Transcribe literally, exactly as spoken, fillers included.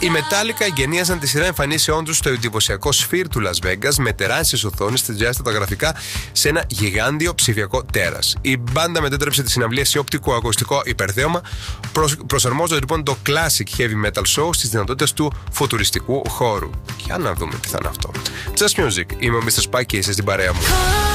Οι Metallica εγκαινίαζαν τη σειρά εμφανίσεών τους στο εντυπωσιακό Sphere του Las Vegas με τεράστιες οθόνες, τριντζάριστα τα γραφικά σε ένα γιγάντιο ψηφιακό τέρας. Η μπάντα μετέτρεψε τη συναυλία σε οπτικό-ακουστικό υπερδέωμα, προσαρμόζοντας λοιπόν το classic heavy metal show στις δυνατότητες του φουτουριστικού χώρου. Για να δούμε τι θα είναι αυτό. Just Music, είμαι ο μίστερ Spike και είσαι στην παρέα μου.